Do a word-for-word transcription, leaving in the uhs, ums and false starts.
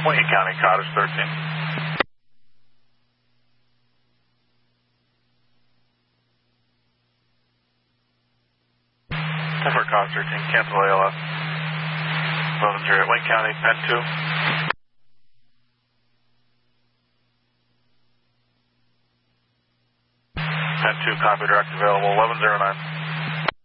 Wayne County, Cottage thirteen. For Cottage thirteen, cancel A L S. eleven zero eight, Wayne County, Pen two. Pen two, copy, direct available, eleven zero nine.